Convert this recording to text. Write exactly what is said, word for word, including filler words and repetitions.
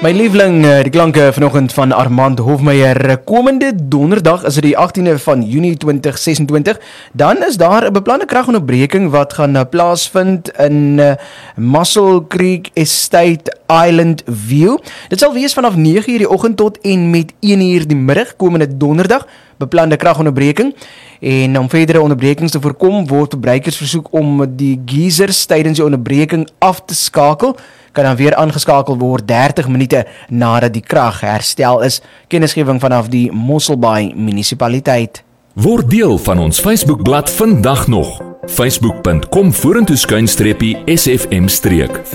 My liefling, eh, die klanke vanoggend van Armand Hofmeyer. Komende donderdag is dit die agtiende van Junie twintig sesentwintig. Dan is daar 'n beplande kragonderbreking wat gaan uh, plaasvind in uh, Muscle Creek Estate Island View. Dit sal wees vanaf nege uur die oggend tot en met een uur die middag komende donderdag. Beplande kragonderbreking. En om verdere onderbrekings te voorkom, word verbruikers versoek om die geysers tydens die onderbreking af te skakel. Kan dan weer aangeskakel word dertig minute nadat die krag herstel is. Kennisgewing vanaf die Mosselbaai munisipaliteit. Word deel van ons Facebookblad vandag nog. facebook punt com vorentoe skuinstreepie S F M streek.